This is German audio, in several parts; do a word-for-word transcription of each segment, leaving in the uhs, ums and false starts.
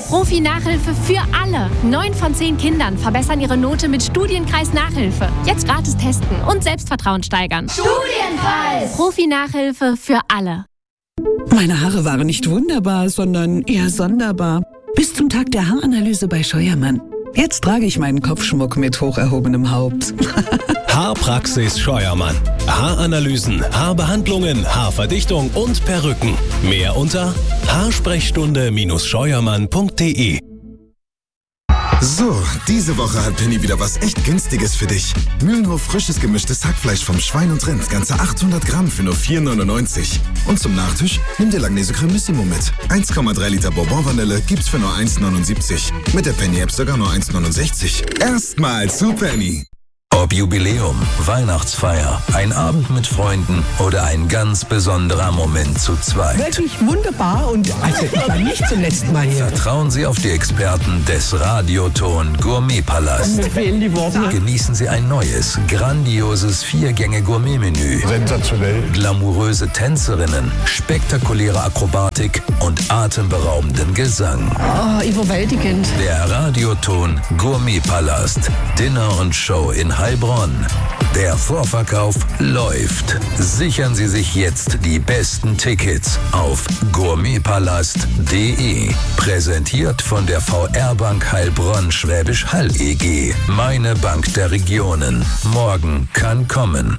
Profi-Nachhilfe für alle. Neun von zehn Kindern verbessern ihre Note mit Studienkreis Nachhilfe. Jetzt gratis testen und Selbstvertrauen steigern. Studienkreis! Profi-Nachhilfe für alle. Meine Haare waren nicht wunderbar, sondern eher sonderbar. Bis zum Tag der Haaranalyse bei Scheuermann. Jetzt trage ich meinen Kopfschmuck mit hoch erhobenem Haupt. Haarpraxis Scheuermann. Haaranalysen, Haarbehandlungen, Haarverdichtung und Perücken. Mehr unter haarsprechstunde scheuermann punkt de. So, diese Woche hat Penny wieder was echt Günstiges für dich. Mühlenhof frisches gemischtes Hackfleisch vom Schwein und Rind, ganze achthundert Gramm für nur vier neunundneunzig. Und zum Nachtisch nimm dir Langnese Cremissimo mit. eins Komma drei Liter Bourbon-Vanille gibt's für nur eins neunundsiebzig. Mit der Penny-App sogar nur eins neunundsechzig. Erstmal zu Penny. Ob Jubiläum, Weihnachtsfeier, ein Abend mit Freunden oder ein ganz besonderer Moment zu zweit. Wirklich wunderbar und also ich war nicht zum letzten Mal hier. Vertrauen Sie auf die Experten des Radioton Gourmetpalast. Mir fehlen die Worte. Genießen Sie ein neues, grandioses Vier-Gänge-Gourmet-Menü. Sensationell. Glamouröse Tänzerinnen, spektakuläre Akrobatik und atemberaubenden Gesang. Oh, überwältigend. Der Radioton Gourmetpalast. Dinner und Show in Heilbronn. Der Vorverkauf läuft. Sichern Sie sich jetzt die besten Tickets auf gourmetpalast punkt de. Präsentiert von der V R Bank Heilbronn Schwäbisch Hall E G. Meine Bank der Regionen. Morgen kann kommen.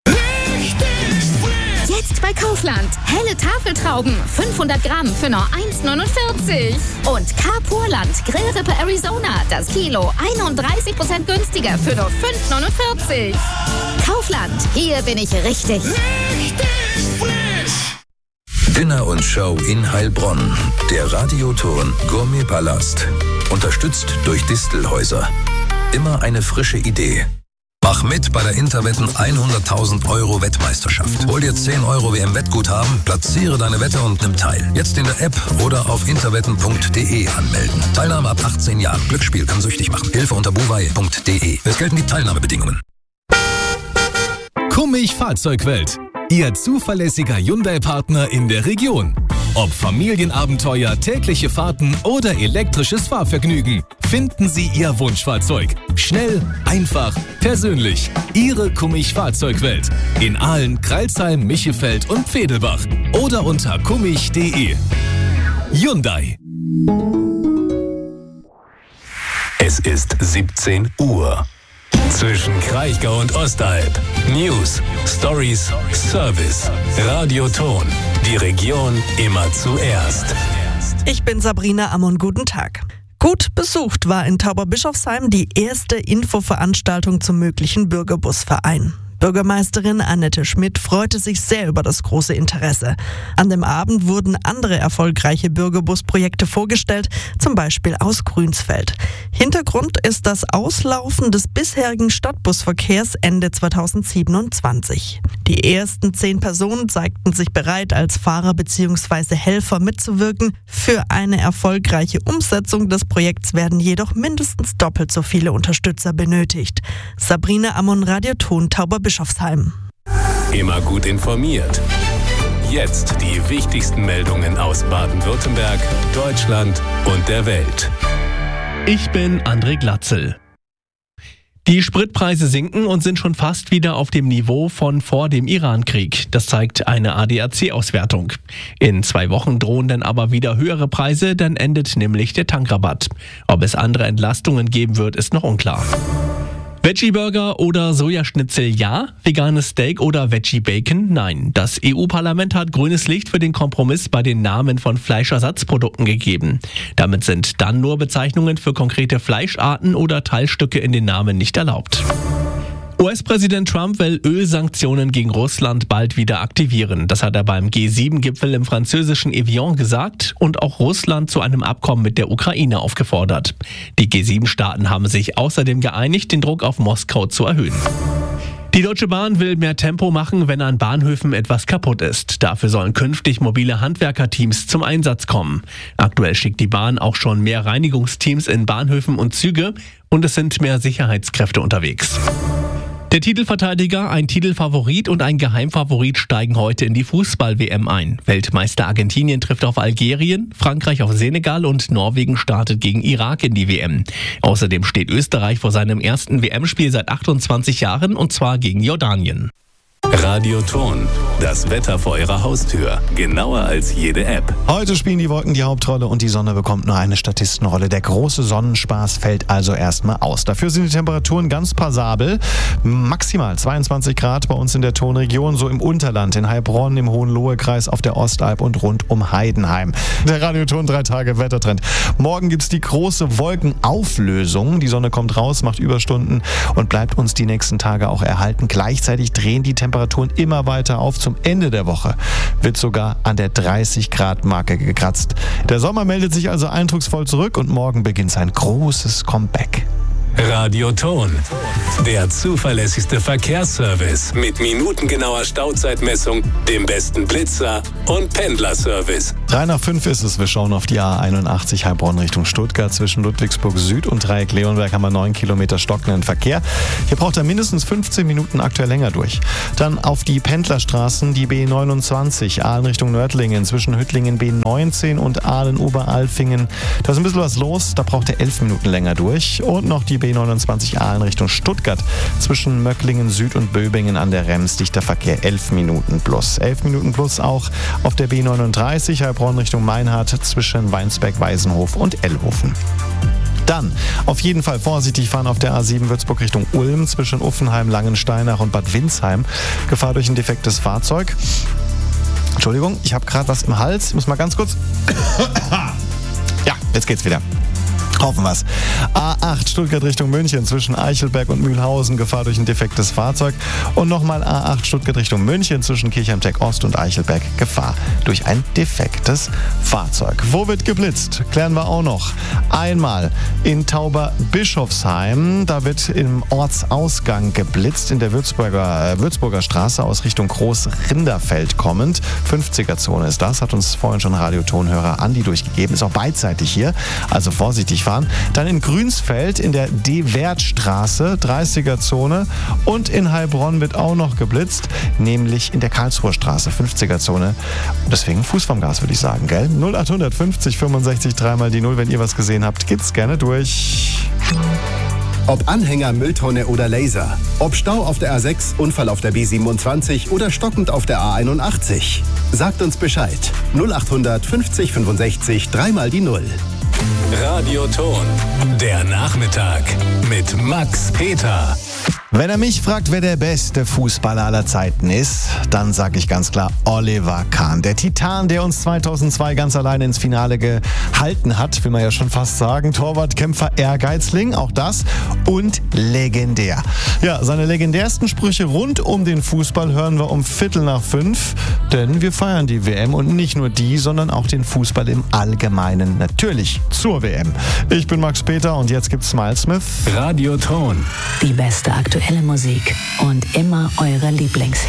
Jetzt bei Kaufland. Helle Tafeltrauben, fünfhundert Gramm für nur eins neunundvierzig. Und Carpurland Grillrippe Arizona, das Kilo einunddreißig Prozent günstiger für nur fünf neunundvierzig. Kaufland, hier bin ich richtig. Richtig frisch! Dinner und Show in Heilbronn. Der Radioton Gourmetpalast. Unterstützt durch Distelhäuser. Immer eine frische Idee. Mach mit bei der Interwetten hunderttausend Euro Wettmeisterschaft. Hol dir zehn Euro W M-Wettguthaben, platziere deine Wette und nimm teil. Jetzt in der App oder auf interwetten punkt de anmelden. Teilnahme ab achtzehn Jahren. Glücksspiel kann süchtig machen. Hilfe unter buwei punkt de. Es gelten die Teilnahmebedingungen. Kummig Fahrzeugwelt. Ihr zuverlässiger Hyundai-Partner in der Region. Ob Familienabenteuer, tägliche Fahrten oder elektrisches Fahrvergnügen, finden Sie Ihr Wunschfahrzeug. Schnell, einfach, persönlich. Ihre Kummig Fahrzeugwelt. In Aalen, Crailsheim, Michefeld und Pfedelbach. Oder unter kummig punkt de. Hyundai. Es ist siebzehn Uhr. Zwischen Kraichgau und Ostalb. News, Stories, Service. Radioton. Die Region immer zuerst. Ich bin Sabrina Ammon, guten Tag. Gut besucht war in Tauberbischofsheim die erste Infoveranstaltung zum möglichen Bürgerbusverein. Bürgermeisterin Annette Schmidt freute sich sehr über das große Interesse. An dem Abend wurden andere erfolgreiche Bürgerbusprojekte vorgestellt, zum Beispiel aus Grünsfeld. Hintergrund ist das Auslaufen des bisherigen Stadtbusverkehrs Ende zweitausendsiebenundzwanzig. Die ersten zehn Personen zeigten sich bereit, als Fahrer bzw. Helfer mitzuwirken. Für eine erfolgreiche Umsetzung des Projekts werden jedoch mindestens doppelt so viele Unterstützer benötigt. Sabrina Ammon, Radioton, Tauberbischofsheim. Immer gut informiert. Jetzt die wichtigsten Meldungen aus Baden-Württemberg, Deutschland und der Welt. Ich bin André Glatzel. Die Spritpreise sinken und sind schon fast wieder auf dem Niveau von vor dem Iran-Krieg. Das zeigt eine A D A C-Auswertung. In zwei Wochen drohen dann aber wieder höhere Preise, dann endet nämlich der Tankrabatt. Ob es andere Entlastungen geben wird, ist noch unklar. Veggie-Burger oder Sojaschnitzel ja, veganes Steak oder Veggie-Bacon nein. Das E U-Parlament hat grünes Licht für den Kompromiss bei den Namen von Fleischersatzprodukten gegeben. Damit sind dann nur Bezeichnungen für konkrete Fleischarten oder Teilstücke in den Namen nicht erlaubt. U S-Präsident Trump will Ölsanktionen gegen Russland bald wieder aktivieren. Das hat er beim G sieben Gipfel im französischen Evian gesagt und auch Russland zu einem Abkommen mit der Ukraine aufgefordert. Die G sieben Staaten haben sich außerdem geeinigt, den Druck auf Moskau zu erhöhen. Die Deutsche Bahn will mehr Tempo machen, wenn an Bahnhöfen etwas kaputt ist. Dafür sollen künftig mobile Handwerkerteams zum Einsatz kommen. Aktuell schickt die Bahn auch schon mehr Reinigungsteams in Bahnhöfen und Züge und es sind mehr Sicherheitskräfte unterwegs. Der Titelverteidiger, ein Titelfavorit und ein Geheimfavorit steigen heute in die Fußball-W M ein. Weltmeister Argentinien trifft auf Algerien, Frankreich auf Senegal und Norwegen startet gegen Irak in die W M. Außerdem steht Österreich vor seinem ersten W M-Spiel seit achtundzwanzig Jahren und zwar gegen Jordanien. Radio Ton, das Wetter vor Ihrer Haustür. Genauer als jede App. Heute spielen die Wolken die Hauptrolle und die Sonne bekommt nur eine Statistenrolle. Der große Sonnenspaß fällt also erstmal aus. Dafür sind die Temperaturen ganz passabel. Maximal zweiundzwanzig Grad bei uns in der Tonregion, so im Unterland, in Heilbronn, im Hohenlohe-Kreis, auf der Ostalb und rund um Heidenheim. Der Radio Ton drei Tage Wettertrend. Morgen gibt es die große Wolkenauflösung. Die Sonne kommt raus, macht Überstunden und bleibt uns die nächsten Tage auch erhalten. Gleichzeitig drehen die Temperaturen Temperaturen immer weiter auf. Zum Ende der Woche wird sogar an der dreißig Grad Marke gekratzt. Der Sommer meldet sich also eindrucksvoll zurück und morgen beginnt sein großes Comeback. Radio Ton, der zuverlässigste Verkehrsservice mit minutengenauer Stauzeitmessung, dem besten Blitzer und Pendlerservice. drei nach fünf ist es. Wir schauen auf die A einundachtzig Heilbronn Richtung Stuttgart. Zwischen Ludwigsburg Süd und Dreieck Leonberg haben wir neun Kilometer stockenden Verkehr. Hier braucht er mindestens fünfzehn Minuten aktuell länger durch. Dann auf die Pendlerstraßen, die B neunundzwanzig, Aalen Richtung Nördlingen, zwischen Hüttlingen B neunzehn und Aalen-Oberalfingen. Da ist ein bisschen was los, da braucht er elf Minuten länger durch. Und noch die B neunundzwanzig Aalen Richtung Stuttgart, zwischen Möcklingen Süd und Böbingen an der Rems, dichter Verkehr elf Minuten plus. elf Minuten plus auch auf der B neununddreißig, Heilbronn Richtung Meinhardt, zwischen Weinsberg, Weisenhof und Ellhofen. Dann auf jeden Fall vorsichtig fahren auf der A sieben Würzburg Richtung Ulm, zwischen Uffenheim, Langensteinach und Bad Windsheim. Gefahr durch ein defektes Fahrzeug. Entschuldigung, ich habe gerade was im Hals. Ich muss mal ganz kurz... Ja, jetzt geht's wieder. Hoffen wir's. A acht Stuttgart Richtung München, zwischen Eichelberg und Mühlhausen, Gefahr durch ein defektes Fahrzeug. Und nochmal A acht Stuttgart Richtung München, zwischen Kirchheim-Tech Ost und Eichelberg, Gefahr durch ein defektes Fahrzeug. Wo wird geblitzt? Klären wir auch noch. Einmal in Tauberbischofsheim, da wird im Ortsausgang geblitzt, in der Würzburger, äh, Würzburger Straße aus Richtung Großrinderfeld kommend. fünfziger-Zone ist das, hat uns vorhin schon Radiotonhörer Andi durchgegeben. Ist auch beidseitig hier, also vorsichtig fahren. Dann in Grünsfeld in der D-Wertstraße, dreißiger-Zone, und in Heilbronn wird auch noch geblitzt, nämlich in der Karlsruher Straße, fünfziger-Zone. Deswegen Fuß vom Gas, würde ich sagen, gell? null acht fünfzig fünfundsechzig dreimal die null, wenn ihr was gesehen habt, geht's gerne durch. Ob Anhänger, Mülltonne oder Laser. Ob Stau auf der A sechs, Unfall auf der B siebenundzwanzig oder stockend auf der A einundachtzig. Sagt uns Bescheid. null acht fünfzig fünfundsechzig dreimal die null. Radio Ton, der Nachmittag mit Max Peter. Wenn er mich fragt, wer der beste Fußballer aller Zeiten ist, dann sage ich ganz klar Oliver Kahn. Der Titan, der uns zweitausendzwei ganz alleine ins Finale gehalten hat, will man ja schon fast sagen. Torwart, Kämpfer, Ehrgeizling, auch das. Und legendär. Ja, seine legendärsten Sprüche rund um den Fußball hören wir um Viertel nach fünf. Denn wir feiern die W M und nicht nur die, sondern auch den Fußball im Allgemeinen. Natürlich zur W M. Ich bin Max Peter und jetzt gibt's Smilesmith. Radio Ton. Die beste aktuelle Musik und immer eure Lieblingshits.